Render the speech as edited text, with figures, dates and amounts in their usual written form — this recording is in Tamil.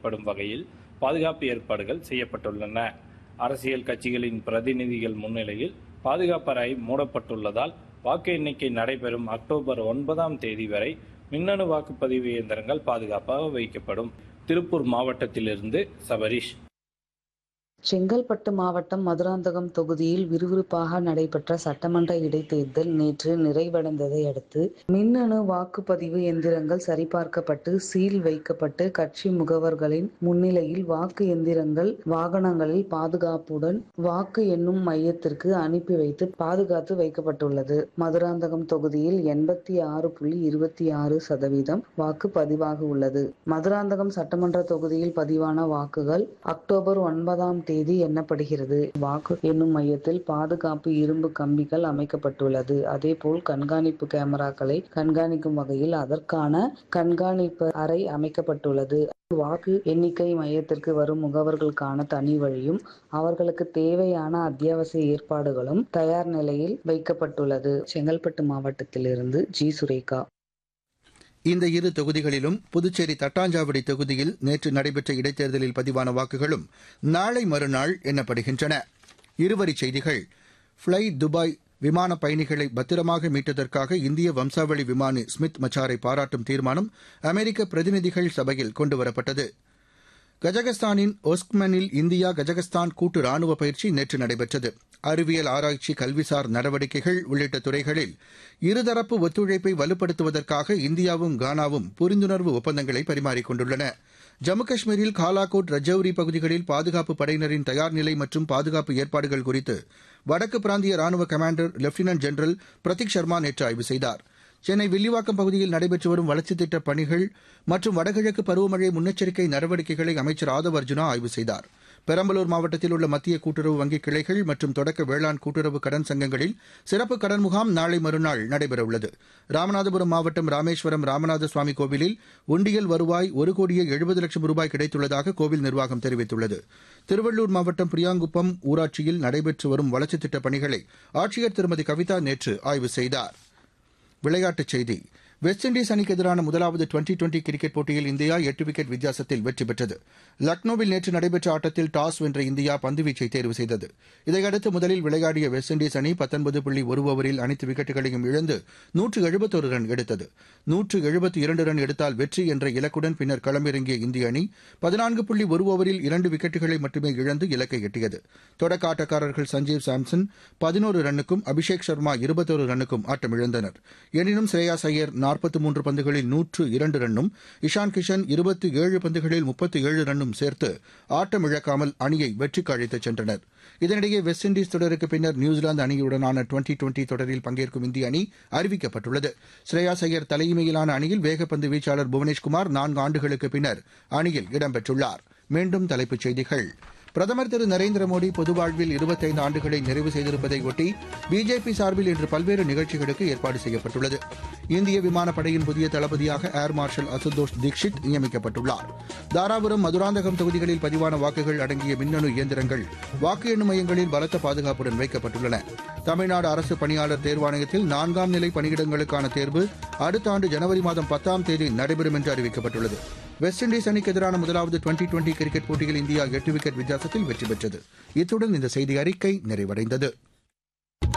செய்யப்படும் வகையில் பாதுகாப்பு ஏற்பாடுகள் செய்யப்பட்டுள்ளன. அரசியல் கட்சிகளின் பிரதிநிதிகள் முன்னிலையில் பாதுகாப்பு அறை மூடப்பட்டுள்ளதால் வாக்கு எண்ணிக்கை நடைபெறும் அக்டோபர் 9ஆம் தேதி வரை மின்னணு வாக்குப்பதிவு இயந்திரங்கள் பாதுகாப்பாக வைக்கப்படும். திருப்பூர் மாவட்டத்திலிருந்து சபரீஷ். செங்கல்பட்டு மாவட்டம் மதுராந்தகம் தொகுதியில் விறுவிறுப்பாக நடைபெற்ற சட்டமன்ற இடைத்தேர்தல் நேற்று நிறைவடைந்ததை அடுத்து மின்னணு வாக்குப்பதிவு எந்திரங்கள் சரிபார்க்கப்பட்டு சீல் வைக்கப்பட்டு கட்சி முகவர்களின் முன்னிலையில் வாக்கு எந்திரங்கள் வாகனங்களில் பாதுகாப்புடன் வாக்கு எண்ணும் மையத்திற்கு அனுப்பி வைத்து பாதுகாத்து வைக்கப்பட்டுள்ளது. மதுராந்தகம் தொகுதியில் 86.26% வாக்கு பதிவாக உள்ளது. மதுராந்தகம் சட்டமன்ற தொகுதியில் பதிவான வாக்குகள் அக்டோபர் 9ஆம் தேதி எண்ணப்படுகிறது. வாக்கு எண்ணும் மையத்தில் பாதுகாப்பு இரும்பு கம்பிகள் அமைக்கப்பட்டுள்ளது. அதேபோல் கண்காணிப்பு கேமராக்களை கண்காணிக்கும் வகையில் அதற்கான கண்காணிப்பு அறை அமைக்கப்பட்டுள்ளது. வாக்கு எண்ணிக்கை மையத்திற்கு வரும் முகவர்களுக்கான தனி வழியும் அவர்களுக்கு தேவையான அத்தியாவசிய ஏற்பாடுகளும் தயார் நிலையில் வைக்கப்பட்டுள்ளது. செங்கல்பட்டு மாவட்டத்திலிருந்து ஜி. சுரேகா. இந்த இரு தொகுதிகளிலும் புதுச்சேரி தட்டாஞ்சாவடி தொகுதியில் நேற்று நடைபெற்ற இடைத்தேர்தலில் பதிவான வாக்குகளும் நாளை மறுநாள் எண்ணப்படுகின்றன. இருவரிச் செய்திகள். ஃப்ளை துபாய் விமான பயணிகளை பத்திரமாக மீட்டதற்காக இந்திய வம்சாவளி விமானி ஸ்மித் மச்சாரை பாராட்டும் தீர்மானம் அமெரிக்க பிரதிநிதிகள் சபையில் கொண்டுவரப்பட்டது. கஜகஸ்தானின் ஒஸ்க்மனில் இந்தியா கஜகஸ்தான் கூட்டு ராணுவ பயிற்சி நேற்று நடைபெற்றது. அறிவியல் ஆராய்ச்சி, கல்விசார் நடவடிக்கைகள் உள்ளிட்ட துறைகளில் இருதரப்பு ஒத்துழைப்பை வலுப்படுத்துவதற்காக இந்தியாவும் கானாவும் புரிந்துணர்வு ஒப்பந்தங்களை பரிமாறிக் கொண்டுள்ளன. ஜம்மு காஷ்மீரில் காலாகோட், ரஜௌரி பகுதிகளில் பாதுகாப்பு படையினரின் தயார் நிலை மற்றும் பாதுகாப்பு ஏற்பாடுகள் குறித்து வடக்கு பிராந்திய ராணுவ commander lieutenant general Prateek Sharma நேற்று ஆய்வு செய்தார். சென்னை வில்லிவாக்கம் பகுதியில் நடைபெற்று வரும் வளர்ச்சித் திட்டப் பணிகள் மற்றும் வடகிழக்கு பருவமழை முன்னெச்சரிக்கை நடவடிக்கைகளை அமைச்சர் ஆதவ் அர்ஜுனா ஆய்வு செய்தார். பெரம்பலூர் மாவட்டத்தில் உள்ள மத்திய கூட்டுறவு வங்கிக் கிளைகள் மற்றும் தொடக்க வேளாண் கூட்டுறவு கடன் சங்கங்களில் சிறப்பு கடன் முகாம் நாளை மறுநாள் நடைபெறவுள்ளது. ராமநாதபுரம் மாவட்டம் ராமேஸ்வரம் ராமநாத சுவாமி கோவிலில் உண்டியல் வருவாய் 1,70,00,000 ரூபாய் கிடைத்துள்ளதாக கோவில் நிர்வாகம் தெரிவித்துள்ளது. திருவள்ளூர் மாவட்டம் பிரியாங்குப்பம் ஊராட்சியில் நடைபெற்று வரும் வளர்ச்சித் திட்டப் பணிகளை ஆட்சியர் திருமதி கவிதா நேற்று ஆய்வு செய்தார். விளையாட்டுச் செய்தி. வெஸ்ட் இண்டீஸ் அணிக்கு எதிரான முதலாவது டுவெண்டி கிரிக்கெட் போட்டியில் இந்தியா 8 விக்கெட் வித்தியாசத்தில் வெற்றி பெற்றது. லக்னோவில் நேற்று நடைபெற்ற ஆட்டத்தில் டாஸ் வென்ற இந்தியா பந்துவீச்சை தேர்வு செய்தது. இதையடுத்து முதலில் விளையாடிய வெஸ்ட் இண்டீஸ் அணி 19.1 ஓவரில் அனைத்து விக்கெட்டுகளையும் இழந்து 171 ரன் எடுத்தது. 172 ரன் எடுத்தால் வெற்றி என்ற இலக்குடன் பின்னர் களமிறங்கிய இந்திய அணி 14.1 ஓவரில் 2 விக்கெட்டுகளை மட்டுமே இழந்து இலக்கை எட்டியது. தொடக்க ஆட்டக்காரர்கள் சஞ்சீவ் சாம்சன் 11 ரன்னுக்கும் அபிஷேக் சர்மா 21 ரன்னுக்கும் ஆட்டமிழந்தனர். எனினும் ஸ்ரேயாஸ் ஐயர் 43 பந்துகளில் 102 ரன்னும், இஷான் கிஷன் 27 பந்துகளில் 37 ரன்னும் சேர்த்து ஆட்டமிழக்காமல் அணியை வெற்றிக்கு அழைத்துச் சென்றனர். இதனிடையே வெஸ்ட் இண்டீஸ் தொடருக்கு பின்னர் நியூசிலாந்து அணியுடனான டுவெண்டி தொடரில் பங்கேற்கும் இந்திய அணி அறிவிக்கப்பட்டுள்ளது. ஸ்ரேயாஸ் ஐயர் தலைமையிலான அணியில் வேகப்பந்து வீச்சாளர் புவனேஷ்குமார் 4 ஆண்டுகளுக்கு பின்னர் அணியில் இடம்பெற்றுள்ளார். மீண்டும் தலைப்புச் செய்திகள். பிரதமர் திரு நரேந்திர மோடி பொது வாழ்வில் 25 ஆண்டுகளை நிறைவு செய்திருப்பதை ஒட்டி பிஜேபி சார்பில் இன்று பல்வேறு நிகழ்ச்சிகளுக்கு ஏற்பாடு செய்யப்பட்டுள்ளது. இந்திய விமானப்படையின் புதிய தளபதியாக ஏர் மார்ஷல் அசுதோஷ் தீக்ஷித் நியமிக்கப்பட்டுள்ளார். தாராபுரம், மதுராந்தகம் தொகுதிகளில் பதிவான வாக்குகள் அடங்கிய மின்னணு இயந்திரங்கள் வாக்கு எண்ணும் மையங்களில் பலத்த பாதுகாப்புடன் வைக்கப்பட்டுள்ளன. தமிழ்நாடு அரசு பணியாளர் தேர்வாணையத்தில் 4ஆம் நிலை பணியிடங்களுக்கான தேர்வு அடுத்த ஆண்டு ஜனவரி மாதம் 10ஆம் தேதி நடைபெறும் என்று அறிவிக்கப்பட்டுள்ளது. வெஸ்ட் இண்டீஸ் அணிக்கு எதிரான முதலாவது டுவெண்டி கிரிக்கெட் போட்டியில் இந்தியா 8 விக்கெட் வித்தியாசத்தில் வெற்றி பெற்றது. இத்துடன் இந்த செய்தி அறிக்கை நிறைவடைந்தது.